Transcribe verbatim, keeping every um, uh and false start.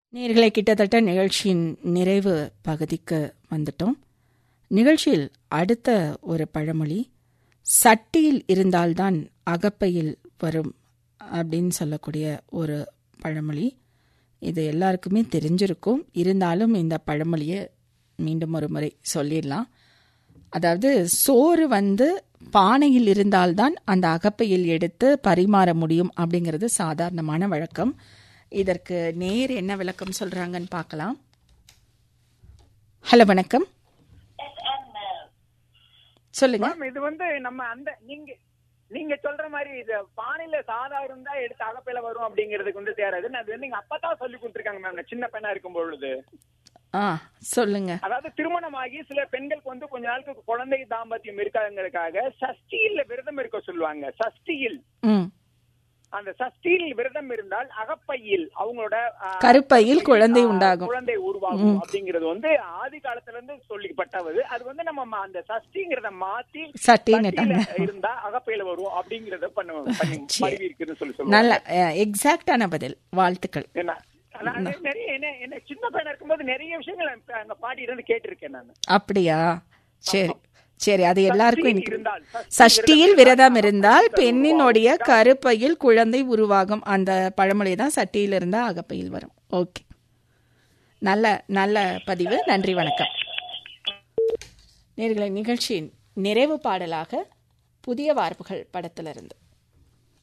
நேயர்களே, கிட்டத்தட்ட நிகழ்ச்சியின் நிறைவு பகுதிக்கு வந்துட்டோம். நிகழ்ச்சியில் அடுத்த ஒரு பழமொழி, சட்டியில் இருந்தால்தான் அகப்பையில் வரும் அப்படின்னு சொல்லக்கூடிய ஒரு பழமொழி. இது எல்லாருக்குமே தெரிஞ்சிருக்கும். இருந்தாலும் இந்த பழமொழியை மீண்டும் ஒரு முறை சொல்லிடலாம். அதாவது, சோறு வந்து பானையில் இருந்தால்தான் அந்த அகப்பையில் எடுத்து பரிமாற முடியும் அப்படிங்கிறது சாதாரணமான வழக்கம். இதற்கு நேர் என்ன விளக்கம் சொல்றாங்கன்னு பார்க்கலாம். ஹலோ, வணக்கம், சொல்லுங்க. இது வந்து நம்ம அந்த நீங்க நீங்க சொல்ற மாதிரி இது பானையில சாதா இருந்தா எடுத்து அகப்பையில வரும் அப்படிங்கிறதுக்கு வந்து தேராது. அது வந்து எங்க அப்பதான் சொல்லி கொடுத்துருக்காங்க மேம், சின்ன பெண்ணா இருக்கும் பொழுது. ஆ, சொல்லுங்க. அதாவது திருமணமாகி சில பெண்களுக்கு வந்து கொஞ்ச நாளுக்கு குழந்தை தாம்பத்தியம் இருக்காங்கிறதுக்காக சஷ்டியில விரதம் இருக்க சொல்லுவாங்க. சஷ்டியில் அந்த சஷ்டியில் விரதம் இருந்தால் அகப்பையில் அவங்களோட கருப்பையில் குழந்தை உண்டாகும், குழந்தை உருவாகும் அப்படிங்கிறது வந்து ஆதி காலத்துல இருந்து சொல்லிப்பட்டது. அது வந்து நம்ம அந்த சஷ்டிங்கிறத மாத்தி சஷ்டியில இருந்தா அகப்பையில வரும் அப்படிங்கறத பண்ணுவோம் சொல்லி. நல்ல எக்ஸாக்டான பதில், வாழ்த்துக்கள். என்ன நிறைய என்ன சின்ன பையனா இருக்கும்போது நிறைய விஷயங்கள் அங்க பாடி இருந்து கேட்டிருக்கேன் நான். அப்படியா? சரி சரி, அது எல்லாருக்கும். சஷ்டியில் விரதம் இருந்தால் பெண்ணினுடைய கருப்பையில் குழந்தை உருவாகும். அந்த பழமொழி தான் சட்டியில் இருந்தா அகப்பையில் வரும். ஓகே, நல்ல நல்ல பதிவு. நன்றி, வணக்கம். நேயர்களே, நிகழ்ச்சியின் நிறைவு பாடலாக புதிய வார்ப்புகள் படத்திலிருந்து